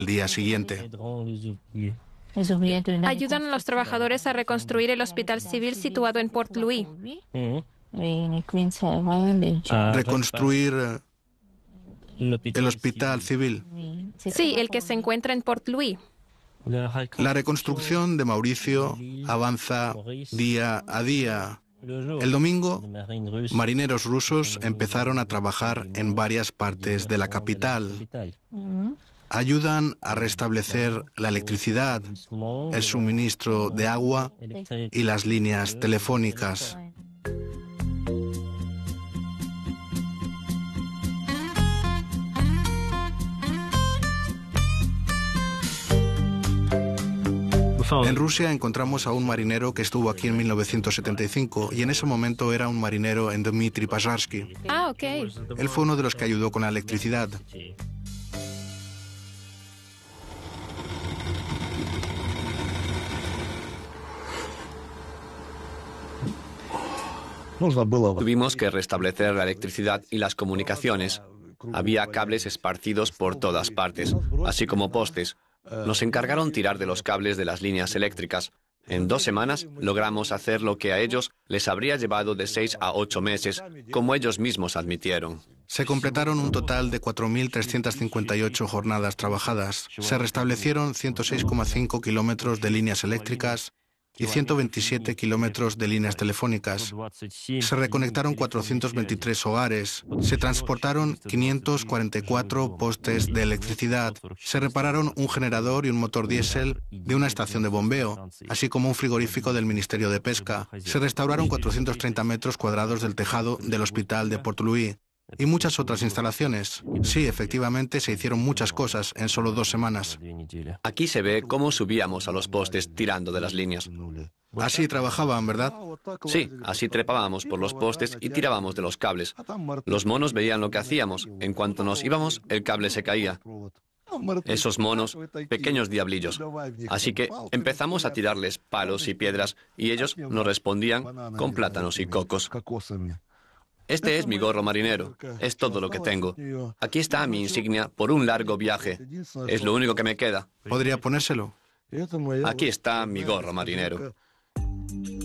día siguiente. Ayudan a los trabajadores a reconstruir el hospital civil situado en Port Louis. Reconstruir el hospital civil. Sí, el que se encuentra en Port Louis. La reconstrucción de Mauricio avanza día a día. El domingo, marineros rusos empezaron a trabajar en varias partes de la capital. Ayudan a restablecer la electricidad, el suministro de agua y las líneas telefónicas. En Rusia encontramos a un marinero que estuvo aquí en 1975 y en ese momento era un marinero en Dmitry Pazharsky. Ah, ok. Él fue uno de los que ayudó con la electricidad. Tuvimos que restablecer la electricidad y las comunicaciones. Había cables esparcidos por todas partes, así como postes. Nos encargaron tirar de los cables de las líneas eléctricas. En 2 semanas logramos hacer lo que a ellos les habría llevado de 6 a 8 meses, como ellos mismos admitieron. Se completaron un total de 4.358 jornadas trabajadas. Se restablecieron 106,5 kilómetros de líneas eléctricas y 127 kilómetros de líneas telefónicas. Se reconectaron 423 hogares, se transportaron 544 postes de electricidad, se repararon un generador y un motor diésel de una estación de bombeo, así como un frigorífico del Ministerio de Pesca. Se restauraron 430 metros cuadrados del tejado del hospital de Port Louis y muchas otras instalaciones. Sí, efectivamente, se hicieron muchas cosas en solo 2 semanas. Aquí se ve cómo subíamos a los postes tirando de las líneas. Así trabajaban, ¿verdad? Sí, así trepábamos por los postes y tirábamos de los cables. Los monos veían lo que hacíamos. En cuanto nos íbamos, el cable se caía. Esos monos, pequeños diablillos. Así que empezamos a tirarles palos y piedras y ellos nos respondían con plátanos y cocos. Este es mi gorro marinero. Es todo lo que tengo. Aquí está mi insignia por un largo viaje. Es lo único que me queda. ¿Podría ponérselo? Aquí está mi gorro marinero.